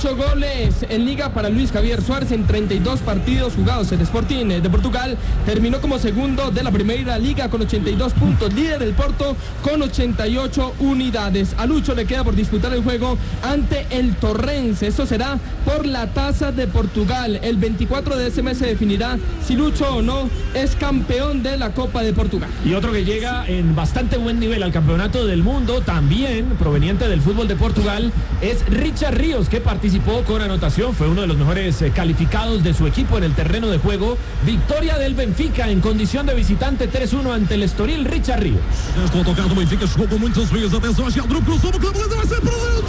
8 goles en Liga para Luis Javier Suárez en 32 partidos jugados. El Sporting de Portugal terminó como segundo de la Primera Liga con 82 puntos, líder del Porto con 88 unidades. A Lucho le queda por disputar el juego ante el Torrense. Esto será por la Taza de Portugal. El 24 de ese mes se definirá si Lucho o no es campeón de la Copa de Portugal. Y otro que llega en bastante buen nivel al Campeonato del Mundo, también proveniente del fútbol de Portugal, es Richard Ríos, que participó con anotación, fue uno de los mejores calificados de su equipo en el terreno de juego. Victoria del Benfica en condición de visitante 3-1 ante el Estoril. Richard Ríos. Este autocarro do Benfica chegou com muitas vezes, atenção, Aguiar cruzou no campo, vai ser por dentro.